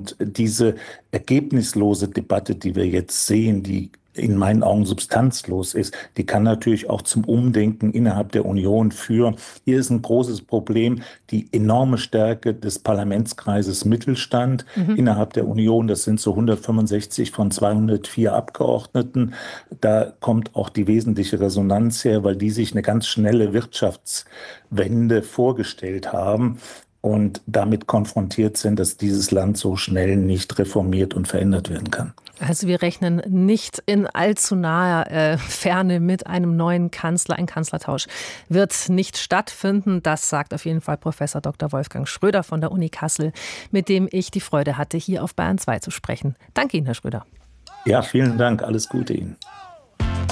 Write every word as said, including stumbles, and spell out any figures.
Und diese ergebnislose Debatte, die wir jetzt sehen, die in meinen Augen substanzlos ist, die kann natürlich auch zum Umdenken innerhalb der Union führen. Hier ist ein großes Problem die enorme Stärke des Parlamentskreises Mittelstand Mhm. innerhalb der Union. Das sind so hundertfünfundsechzig von zweihundertvier Abgeordneten. Da kommt auch die wesentliche Resonanz her, weil die sich eine ganz schnelle Wirtschaftswende vorgestellt haben und damit konfrontiert sind, dass dieses Land so schnell nicht reformiert und verändert werden kann. Also wir rechnen nicht in allzu naher äh, Ferne mit einem neuen Kanzler. Ein Kanzlertausch wird nicht stattfinden. Das sagt auf jeden Fall Professor Doktor Wolfgang Schröder von der Uni Kassel, mit dem ich die Freude hatte, hier auf Bayern zwei zu sprechen. Danke Ihnen, Herr Schröder. Ja, vielen Dank. Alles Gute Ihnen.